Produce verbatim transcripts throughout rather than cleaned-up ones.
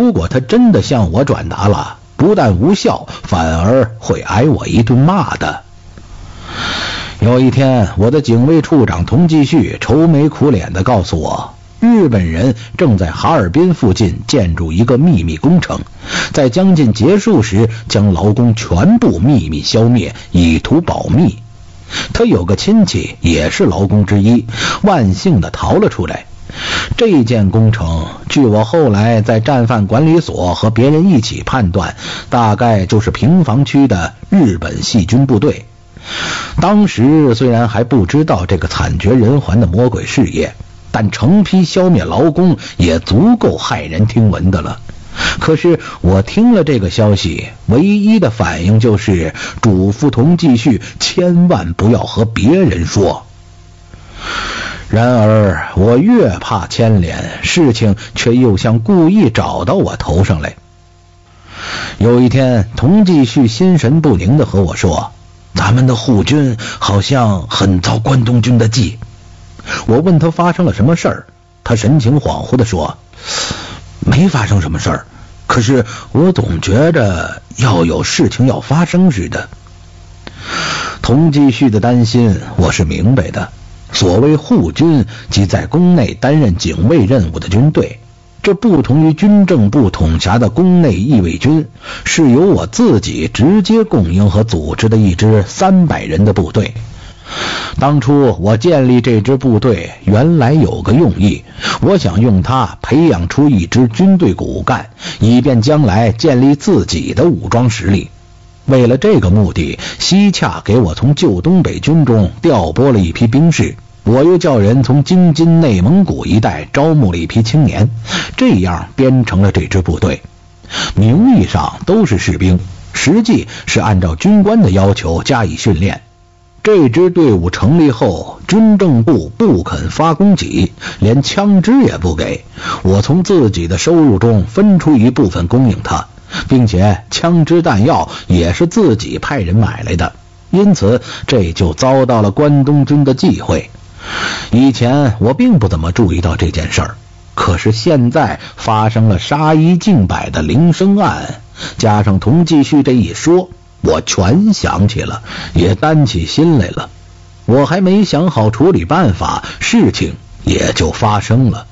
如果他真的向我转达了，不但无效，反而会挨我一顿骂的。有一天，我的警卫处长童继续愁眉苦脸地告诉我，日本人正在哈尔滨附近建筑一个秘密工程，在将近结束时将劳工全部秘密消灭，以图保密。他有个亲戚也是劳工之一，万幸地逃了出来。这件工程，据我后来在战犯管理所和别人一起判断，大概就是平房区的日本细菌部队。当时虽然还不知道这个惨绝人寰的魔鬼事业，但成批消灭劳工也足够骇人听闻的了。可是我听了这个消息，唯一的反应就是嘱咐童继续千万不要和别人说。然而我越怕牵连，事情却又像故意找到我头上来。有一天，童继续心神不宁地和我说，咱们的护军好像很遭关东军的忌。我问他发生了什么事儿，他神情恍惚地说，没发生什么事儿，可是我总觉着要有事情要发生似的。童继续的担心我是明白的，所谓护军即在宫内担任警卫任务的军队，这不同于军政部统辖的宫内义卫军，是由我自己直接供应和组织的一支三百人的部队。当初我建立这支部队原来有个用意，我想用它培养出一支军队骨干，以便将来建立自己的武装实力。为了这个目的，西洽给我从旧东北军中调拨了一批兵士，我又叫人从京津内蒙古一带招募了一批青年，这样编成了这支部队。名义上都是士兵，实际是按照军官的要求加以训练。这支队伍成立后，军政部不肯发供给，连枪支也不给，我从自己的收入中分出一部分供应他，并且枪支弹药也是自己派人买来的，因此这就遭到了关东军的忌讳。以前我并不怎么注意到这件事儿，可是现在发生了杀一儆百的铃声案，加上童继续这一说，我全想起了，也担起心来了。我还没想好处理办法，事情也就发生了。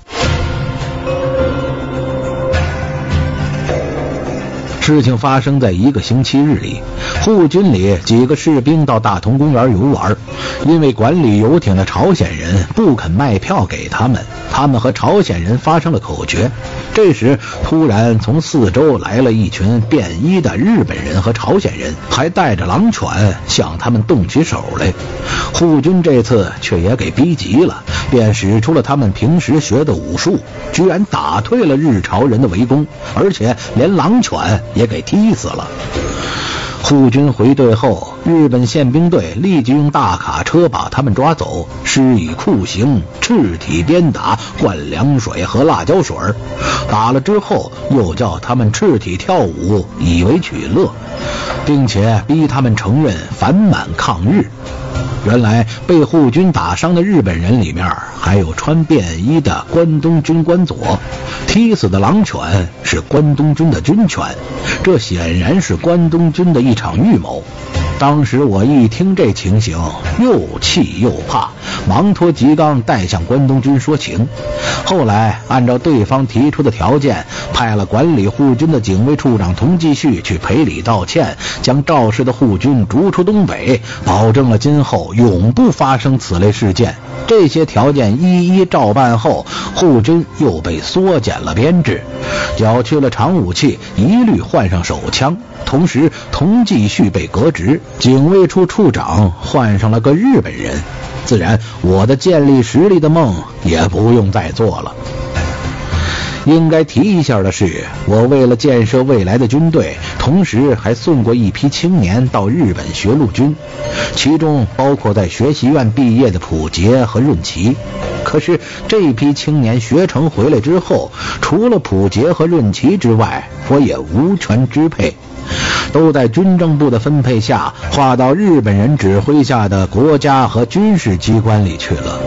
事情发生在一个星期日里，护军里几个士兵到大同公园游玩，因为管理游艇的朝鲜人不肯卖票给他们，他们和朝鲜人发生了口角。这时突然从四周来了一群便衣的日本人和朝鲜人，还带着狼犬向他们动起手来。护军这次却也给逼急了，便使出了他们平时学的武术，居然打退了日朝人的围攻，而且连狼犬也给踢死了。护军回队后，日本宪兵队立即用大卡车把他们抓走，施以酷刑，赤体鞭打，灌凉水和辣椒水，打了之后又叫他们赤体跳舞，以为取乐，并且逼他们承认反满抗日。原来被护军打伤的日本人里面还有穿便衣的关东军官佐，踢死的狼犬是关东军的军犬，这显然是关东军的一场预谋。当时我一听这情形，又气又怕，忙托吉刚带向关东军说情。后来按照对方提出的条件，派了管理护军的警卫处长童继续去赔礼道歉，将肇事的护军逐出东北，保证了今后永不发生此类事件。这些条件一一照办后，护军又被缩减了编制，缴去了长武器，一律换上手枪，同时童继续被革职，警卫处处长换上了个日本人。自然我的建立实力的梦也不用再做了。应该提一下的是，我为了建设未来的军队，同时还送过一批青年到日本学陆军，其中包括在学习院毕业的溥杰和润琪。可是这批青年学成回来之后，除了溥杰和润琪之外，我也无权支配，都在军政部的分配下划到日本人指挥下的国家和军事机关里去了。